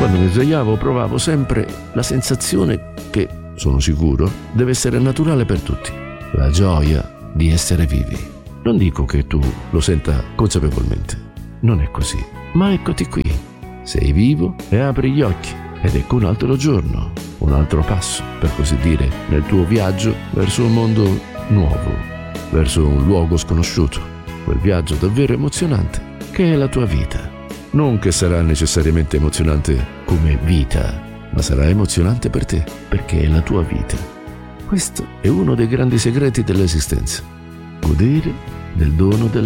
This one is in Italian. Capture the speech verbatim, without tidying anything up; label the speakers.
Speaker 1: Quando mi svegliavo provavo sempre la sensazione che, sono sicuro, deve essere naturale per tutti: la gioia di essere vivi. Non dico che tu lo senta consapevolmente, non è così, ma eccoti qui. Sei vivo e apri gli occhi ed ecco un altro giorno, un altro passo, per così dire, nel tuo viaggio verso un mondo nuovo, verso un luogo sconosciuto, quel viaggio davvero emozionante che è la tua vita. Non che sarà necessariamente emozionante come vita, ma sarà emozionante per te, perché è la tua vita. Questo è uno dei grandi segreti dell'esistenza: godere del dono della